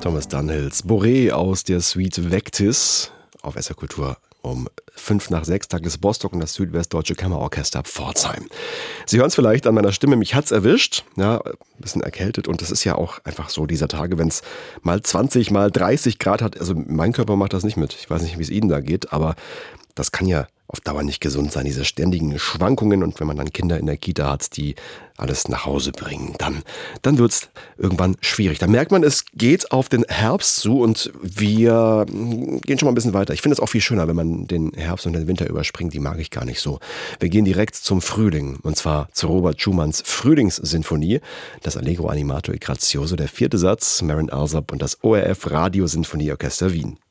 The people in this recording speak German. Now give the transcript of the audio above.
Thomas Dunhills Boré aus der Suite Vectis auf SR Kultur um 5:05, Douglas Bostock und das Südwestdeutsche Kammerorchester Pforzheim. Sie hören es vielleicht an meiner Stimme, mich hat's erwischt, ja, ein bisschen erkältet, und das ist ja auch einfach so dieser Tage, wenn es mal 20, mal 30 Grad hat, also mein Körper macht das nicht mit. Ich weiß nicht, wie es Ihnen da geht, aber das kann ja auf Dauer nicht gesund sein, diese ständigen Schwankungen, und wenn man dann Kinder in der Kita hat, die alles nach Hause bringen, dann wird es irgendwann schwierig. Da merkt man, es geht auf den Herbst zu, und wir gehen schon mal ein bisschen weiter. Ich finde es auch viel schöner, wenn man den Herbst und den Winter überspringt, die mag ich gar nicht so. Wir gehen direkt zum Frühling, und zwar zu Robert Schumanns Frühlingssinfonie, das Allegro animato e grazioso, der 4. Satz, Marin Alsop und das ORF Radiosinfonieorchester Wien.